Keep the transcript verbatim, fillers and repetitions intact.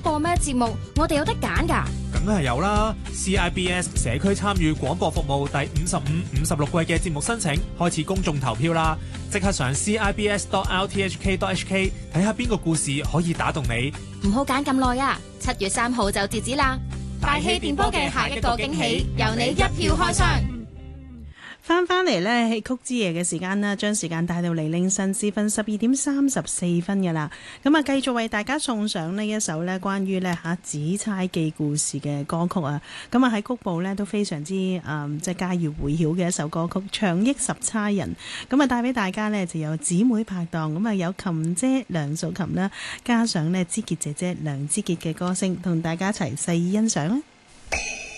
播咩節目，我哋有得揀㗎。 梗係有啦 ！C I B S 社區參與廣播服務第五十五、五十六季嘅節目申請開始公眾投票啦！即刻上 C I B S dot R T H K dot H K 睇下邊個故事可以打動你。 唔好揀咁耐啊！七月三號就截止啦！大氣電波嘅下一個驚喜，由你一票開箱。 翻翻嚟呢，戲曲之夜嘅時間啦，將時間帶到嚟凌晨時分十二點三十四分嘅啦。咁啊，繼續為大家送上呢一首呢關於呢嚇紫釵記故事嘅歌曲啊。咁啊喺曲部呢都非常之誒、嗯，即係家喻戶曉嘅一首歌曲《長憶十釵人》。咁啊帶俾大家呢就有姊妹拍檔，咁啊有琴姐梁素琴啦，加上呢芝傑姐姐梁之傑嘅歌聲，同大家一齊細意欣賞啦。